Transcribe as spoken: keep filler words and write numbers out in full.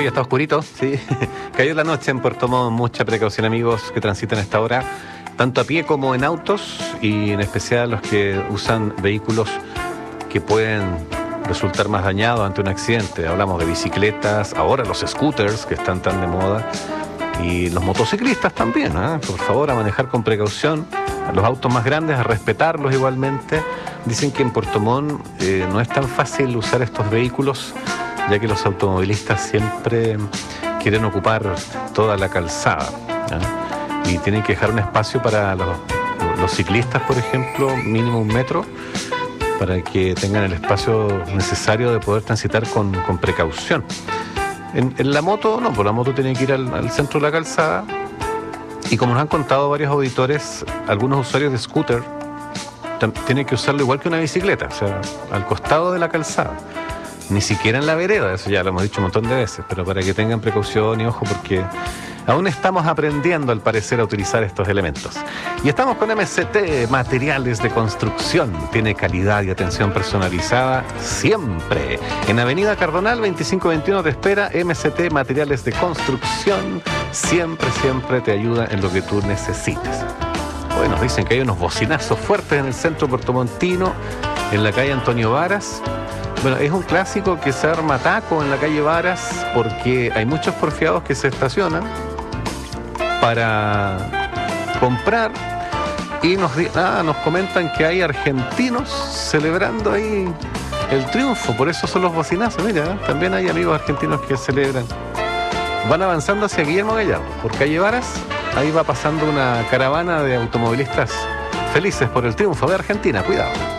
ya está oscurito, sí. Cayó la noche en Puerto Montt, mucha precaución, amigos que transitan a esta hora, tanto a pie como en autos, y en especial los que usan vehículos que pueden resultar más dañados ante un accidente. Hablamos de bicicletas, ahora los scooters que están tan de moda, y los motociclistas también, ¿eh? Por favor, a manejar con precaución, a los autos más grandes a respetarlos igualmente. Dicen que en Puerto Montt eh, no es tan fácil usar estos vehículos, ya que los automovilistas siempre quieren ocupar toda la calzada, ¿eh? Y tienen que dejar un espacio para los, los ciclistas, por ejemplo, mínimo un metro, para que tengan el espacio necesario de poder transitar con, con precaución. En, en la moto, no, pues la moto tiene que ir al, al centro de la calzada, y como nos han contado varios auditores, algunos usuarios de scooter tam, tienen que usarlo igual que una bicicleta, o sea, al costado de la calzada. Ni siquiera en la vereda, eso ya lo hemos dicho un montón de veces, pero para que tengan precaución y ojo, porque aún estamos aprendiendo, al parecer, a utilizar estos elementos. Y estamos con M C T, Materiales de Construcción. Tiene calidad y atención personalizada siempre. En Avenida Cardonal veinticinco veintiuno te espera M C T, Materiales de Construcción. Siempre, siempre te ayuda en lo que tú necesites. Hoy nos dicen que hay unos bocinazos fuertes en el centro puertomontino, en la calle Antonio Varas. Bueno, es un clásico que se arma taco en la calle Varas porque hay muchos porfiados que se estacionan para comprar y nos, ah, nos comentan que hay argentinos celebrando ahí el triunfo, por eso son los bocinazos. Mira, también hay amigos argentinos que celebran. Van avanzando hacia Guillermo Gallardo, por calle Varas, ahí va pasando una caravana de automovilistas felices por el triunfo de Argentina. Cuidado.